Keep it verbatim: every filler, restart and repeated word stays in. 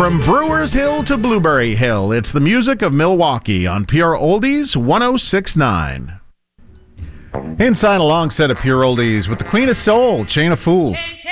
From Brewers Hill to Blueberry Hill, it's the music of Milwaukee on Pure Oldies one oh six point nine. Inside a long set of Pure Oldies with the Queen of Soul, Chain of Fools.